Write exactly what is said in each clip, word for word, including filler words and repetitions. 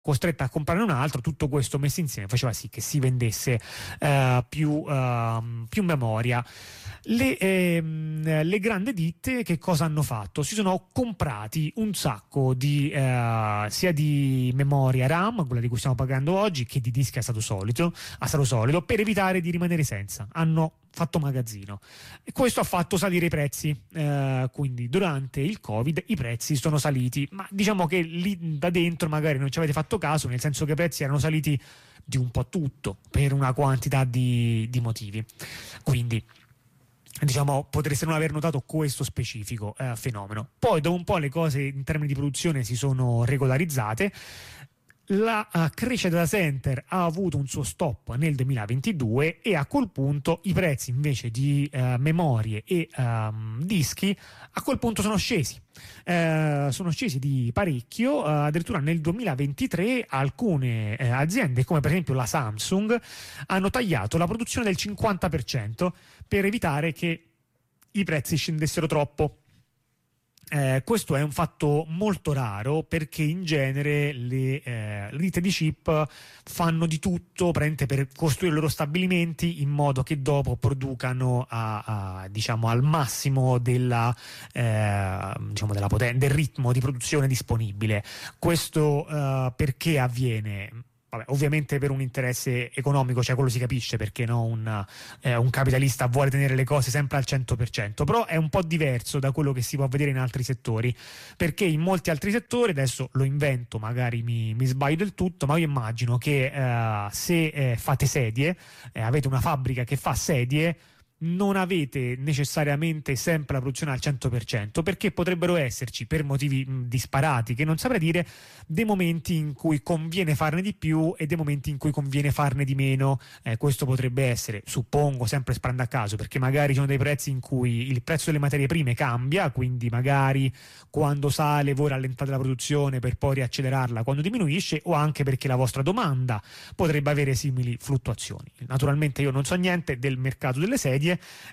costretta a comprare un altro. Tutto questo messo insieme faceva sì che si vendesse uh, più, uh, più memoria. Le, ehm, le grandi ditte che cosa hanno fatto? Si sono comprati un sacco di uh, sia di memoria RAM, quella di cui stiamo pagando oggi, che di dischi a stato solito, a stato solido, per evitare di rimanere senza. Hanno fatto magazzino e questo ha fatto salire i prezzi, eh, quindi durante il Covid i prezzi sono saliti, ma diciamo che lì da dentro magari non ci avete fatto caso, nel senso che i prezzi erano saliti di un po' tutto per una quantità di, di motivi, quindi diciamo potreste non aver notato questo specifico eh, fenomeno. Poi dopo un po' le cose in termini di produzione si sono regolarizzate. La uh, crescita data center ha avuto un suo stop nel duemilaventidue e a quel punto i prezzi invece di uh, memorie e um, dischi a quel punto sono scesi. Uh, sono scesi di parecchio, uh, addirittura nel duemilaventitré alcune uh, aziende come per esempio la Samsung hanno tagliato la produzione del cinquanta per cento per evitare che i prezzi scendessero troppo. Eh, questo è un fatto molto raro perché in genere le, eh, le ditte di chip fanno di tutto per costruire i loro stabilimenti in modo che dopo producano a, a, diciamo, al massimo della, eh, diciamo della poten- del ritmo di produzione disponibile. Questo eh, perché avviene? Vabbè, ovviamente per un interesse economico, cioè quello si capisce perché no, un, eh, un capitalista vuole tenere le cose sempre al cento per cento, però è un po' diverso da quello che si può vedere in altri settori, perché in molti altri settori, adesso lo invento, magari mi, mi sbaglio del tutto, ma io immagino che eh, se eh, fate sedie, eh, avete una fabbrica che fa sedie, non avete necessariamente sempre la produzione al cento per cento, perché potrebbero esserci, per motivi mh, disparati che non saprei dire, dei momenti in cui conviene farne di più e dei momenti in cui conviene farne di meno. Eh, questo potrebbe essere, suppongo, sempre sparando a caso, perché magari ci sono dei prezzi in cui il prezzo delle materie prime cambia, quindi magari quando sale voi rallentate la produzione per poi riaccelerarla quando diminuisce, o anche perché la vostra domanda potrebbe avere simili fluttuazioni. Naturalmente io non so niente del mercato delle sedie,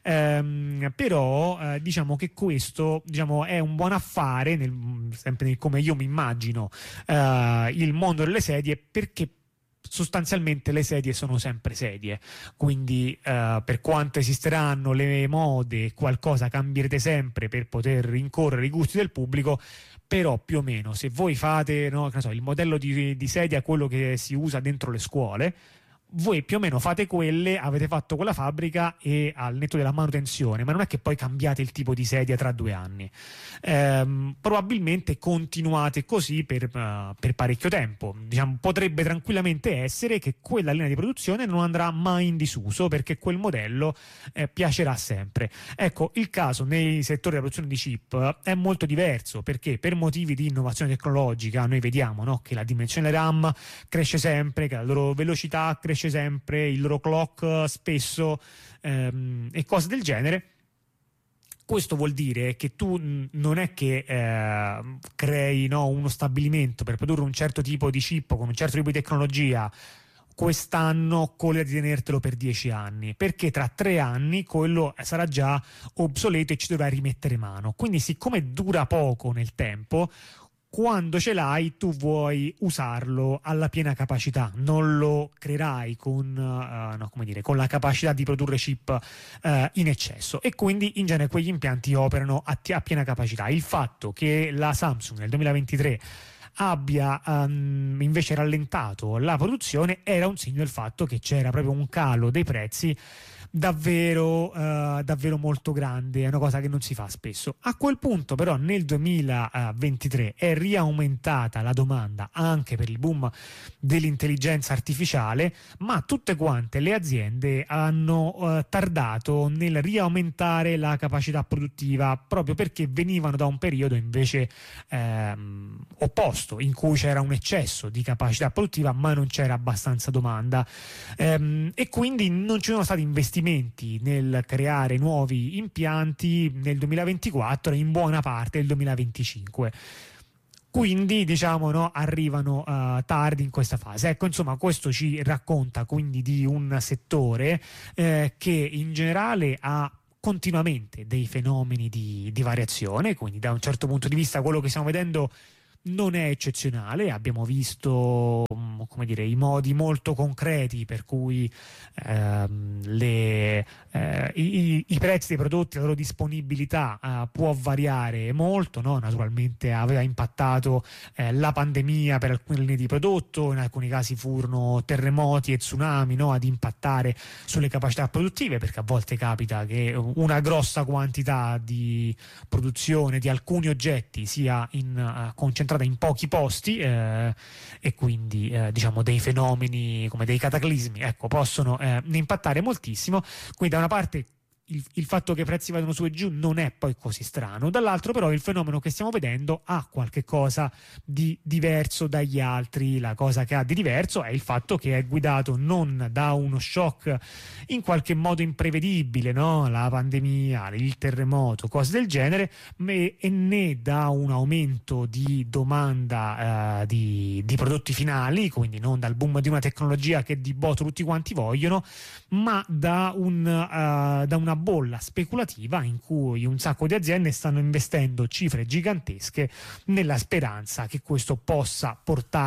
Ehm, però eh, diciamo che questo, diciamo, è un buon affare nel, sempre nel come io mi immagino eh, il mondo delle sedie, perché sostanzialmente le sedie sono sempre sedie, quindi eh, per quanto esisteranno le mode, qualcosa cambierete sempre per poter rincorrere i gusti del pubblico, però più o meno se voi fate, no, che ne so, il modello di, di sedia, quello che si usa dentro le scuole, voi più o meno fate quelle, avete fatto quella fabbrica e al netto della manutenzione, ma non è che poi cambiate il tipo di sedia tra due anni. Ehm, probabilmente continuate così per, uh, per parecchio tempo. Diciamo, potrebbe tranquillamente essere che quella linea di produzione non andrà mai in disuso perché quel modello eh, piacerà sempre. Ecco, il caso nei settori della produzione di chip è molto diverso, perché per motivi di innovazione tecnologica noi vediamo, no, che la dimensione RAM cresce sempre, che la loro velocità cresce sempre, il loro clock spesso ehm, e cose del genere. Questo vuol dire che tu n- non è che eh, crei, no, uno stabilimento per produrre un certo tipo di chip con un certo tipo di tecnologia quest'anno con l'idea di tenertelo per dieci anni, perché tra tre anni quello sarà già obsoleto e ci dovrai rimettere mano. Quindi siccome dura poco nel tempo, quando ce l'hai tu vuoi usarlo alla piena capacità, non lo creerai con, uh, no, come dire, con la capacità di produrre chip uh, in eccesso, e quindi in genere quegli impianti operano a, t- a piena capacità. Il fatto che la Samsung nel duemilaventitré abbia um, invece rallentato la produzione era un segno del fatto che c'era proprio un calo dei prezzi davvero uh, davvero molto grande, è una cosa che non si fa spesso. A quel punto però nel duemilaventitré è riaumentata la domanda anche per il boom dell'intelligenza artificiale, ma tutte quante le aziende hanno uh, tardato nel riaumentare la capacità produttiva, proprio perché venivano da un periodo invece ehm, opposto, in cui c'era un eccesso di capacità produttiva ma non c'era abbastanza domanda, ehm, e quindi non ci sono stati investimenti nel creare nuovi impianti nel duemilaventiquattro e in buona parte del duemilaventicinque. Quindi diciamo, no, arrivano uh, tardi in questa fase. Ecco, insomma, questo ci racconta quindi di un settore eh, che in generale ha continuamente dei fenomeni di, di variazione, quindi da un certo punto di vista quello che stiamo vedendo non è eccezionale. Abbiamo visto, come dire, i modi molto concreti per cui ehm, le, eh, i, i prezzi dei prodotti, la loro disponibilità eh, può variare molto, no? Naturalmente aveva impattato eh, la pandemia per alcune linee di prodotto, in alcuni casi furono terremoti e tsunami, no? Ad impattare sulle capacità produttive, perché a volte capita che una grossa quantità di produzione di alcuni oggetti sia in, uh, concentrata in pochi posti eh, e quindi eh, diciamo dei fenomeni come dei cataclismi, ecco, possono eh, impattare moltissimo. Quindi da una parte Il, il fatto che i prezzi vadano su e giù non è poi così strano, dall'altro però il fenomeno che stiamo vedendo ha qualche cosa di diverso dagli altri. La cosa che ha di diverso è il fatto che è guidato non da uno shock in qualche modo imprevedibile, no? La pandemia, il terremoto, cose del genere, e né da un aumento di domanda eh, di, di prodotti finali, quindi non dal boom di una tecnologia che di botto tutti quanti vogliono, ma da, un, uh, da una bolla speculativa in cui un sacco di aziende stanno investendo cifre gigantesche nella speranza che questo possa portare